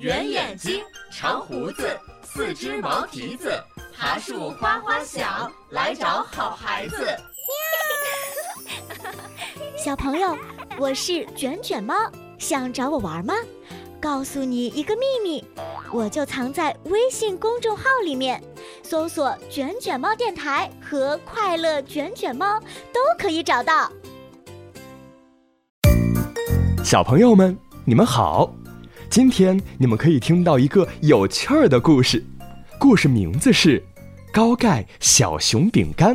圆眼睛，长胡子，四只毛蹄子，爬树花花小，来找好孩子。 小朋友，我是卷卷猫，想找我玩吗？告诉你一个秘密，我就藏在微信公众号里面，搜索卷卷猫电台和快乐卷卷猫都可以找到。 小朋友们，你们好，今天你们可以听到一个有趣儿的故事，故事名字是高盖小熊饼干。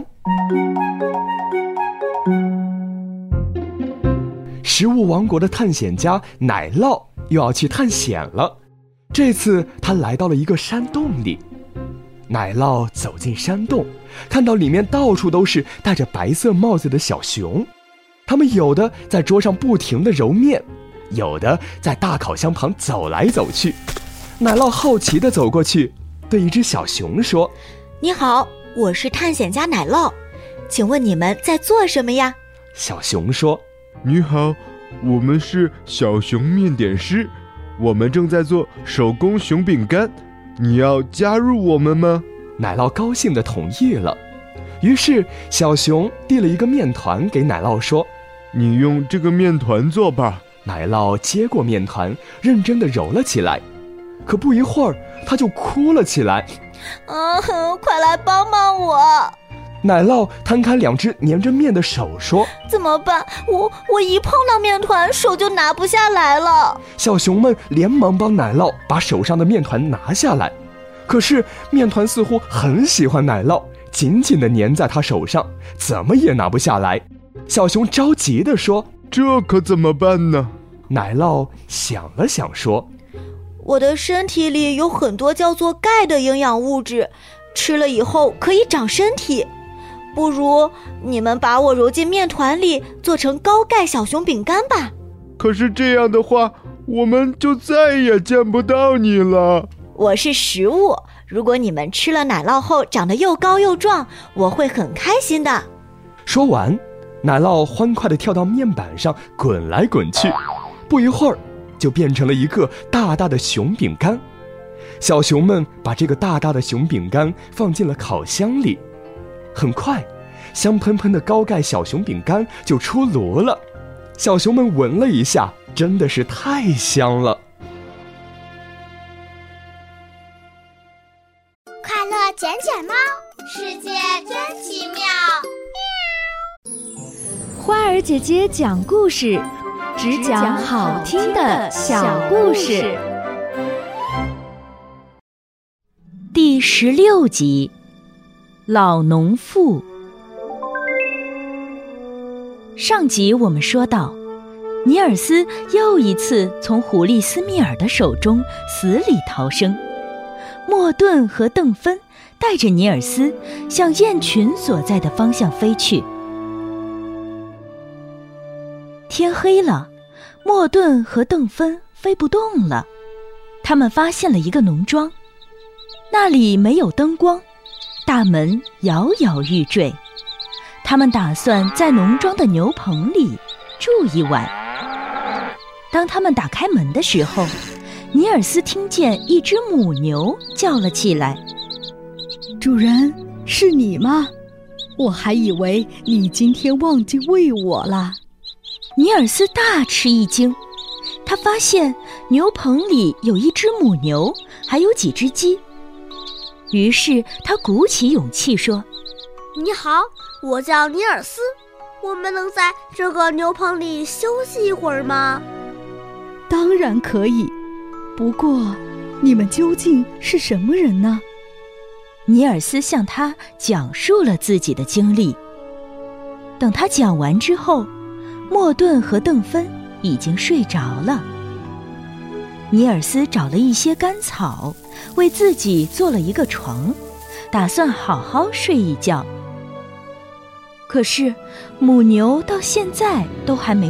食物王国的探险家奶酪又要去探险了，这次他来到了一个山洞里。奶酪走进山洞，看到里面到处都是戴着白色帽子的小熊，他们有的在桌上不停地揉面，有的在大烤箱旁走来走去。奶酪好奇地走过去，对一只小熊说： 你好，我是探险家奶酪，请问你们在做什么呀？ 小熊说： 你好，我们是小熊面点师，我们正在做手工熊饼干，你要加入我们吗？ 奶酪高兴地同意了。于是小熊递了一个面团给奶酪说： 你用这个面团做吧。 奶酪接过面团，认真地揉了起来，可不一会儿他就哭了起来。 快来帮帮我！ 奶酪摊开两只粘着面的手说： 怎么办？我一碰到面团，手就拿不下来了。 小熊们连忙帮奶酪把手上的面团拿下来，可是面团似乎很喜欢奶酪，紧紧地粘在他手上，怎么也拿不下来。小熊着急地说： 这可怎么办呢？ 奶酪想了想说： 我的身体里有很多叫做钙的营养物质，吃了以后可以长身体，不如你们把我揉进面团里，做成高钙小熊饼干吧。 可是这样的话，我们就再也见不到你了。 我是食物，如果你们吃了奶酪后长得又高又壮，我会很开心的。 说完，奶酪欢快地跳到面板上滚来滚去，不一会儿就变成了一个大大的熊饼干。小熊们把这个大大的熊饼干放进了烤箱里，很快香喷喷的高钙小熊饼干就出炉了。小熊们闻了一下，真的是太香了。 快乐卷卷猫，世界真奇妙。 花儿姐姐讲故事，只讲好听的小故事。 第16集，老农妇。上集我们说到，尼尔斯又一次从狐狸斯密尔的手中死里逃生。莫顿和邓芬带着尼尔斯向雁群所在的方向飞去。天黑了，莫顿和邓芬飞不动了。他们发现了一个农庄，那里没有灯光，大门摇摇欲坠。他们打算在农庄的牛棚里住一晚。当他们打开门的时候，尼尔斯听见一只母牛叫了起来： 主人，是你吗？我还以为你今天忘记喂我了。 尼尔斯大吃一惊，他发现牛棚里有一只母牛，还有几只鸡。于是他鼓起勇气说： 你好，我叫尼尔斯，我们能在这个牛棚里休息一会儿吗？ 当然可以，不过你们究竟是什么人呢？ 尼尔斯向他讲述了自己的经历。等他讲完之后，莫顿和邓芬已经睡着了。尼尔斯找了一些干草，为自己做了一个床，打算好好睡一觉。可是母牛到现在都还没